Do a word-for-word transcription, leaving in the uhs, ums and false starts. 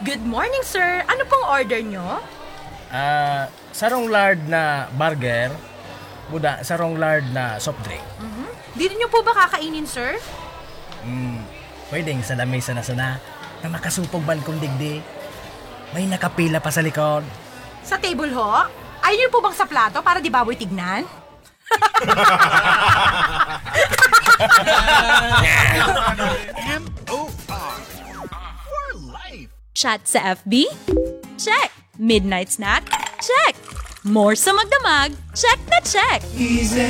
Good morning, sir. Ano pong order nyo? Ah, sarong lard na burger, buda sarong lard na soft drink. Mhm. Dito nyo po ba kakainin, sir? Mm, pwedeng sa lamesa na sana na makasupog man kong digdi. May nakapila pa sa likod. Sa table ho? Ayaw nyo po bang sa plato para di baboy tignan? M O R for life. Chat sa F B? Check! Midnight snack? Check! More sa magdamag? Check na check! Easy